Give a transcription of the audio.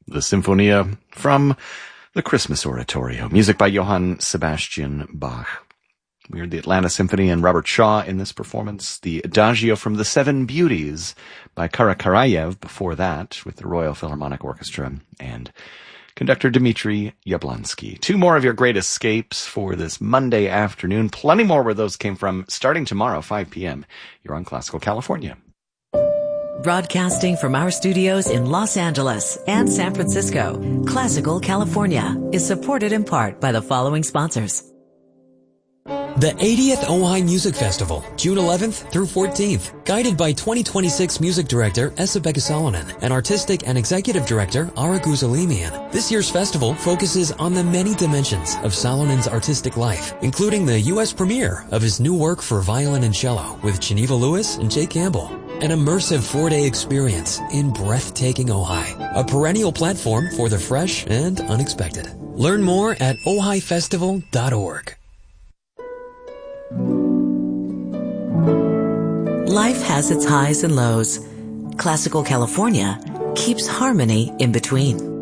the Sinfonia from the Christmas Oratorio. Music by Johann Sebastian Bach. We heard the Atlanta Symphony and Robert Shaw in this performance. The Adagio from The Seven Beauties by Karakarayev before that with the Royal Philharmonic Orchestra and conductor Dmitri Yablonsky. Two more of your great escapes for this Monday afternoon. Plenty more where those came from starting tomorrow, 5 p.m. You're on Classical California. Broadcasting from our studios in Los Angeles and San Francisco, Classical California is supported in part by the following sponsors. The 80th Ojai Music Festival, June 11th through 14th, guided by 2026 Music Director Esa-Pekka Salonen and Artistic and Executive Director Ara Guzalimian. This year's festival focuses on the many dimensions of Salonen's artistic life, including the U.S. premiere of his new work for violin and cello with Geneva Lewis and Jay Campbell. An immersive 4-day experience in breathtaking Ojai, a perennial platform for the fresh and unexpected. Learn more at ojaifestival.org. Life has its highs and lows. Classical California keeps harmony in between.